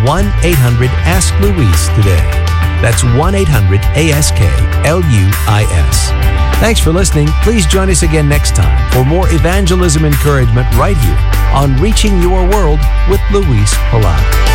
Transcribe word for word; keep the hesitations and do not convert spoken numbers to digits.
one eight hundred ask Luis today. That's one eight hundred ask L U I S. Thanks for listening. Please join us again next time for more evangelism encouragement right here on Reaching Your World with Luis Palau.